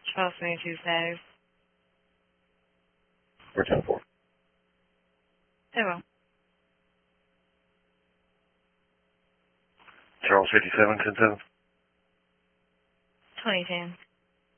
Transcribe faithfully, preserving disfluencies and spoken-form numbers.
twelve twenty-two five. We're ten four. Very well. Charles fifty-seven, ten seven. twenty ten.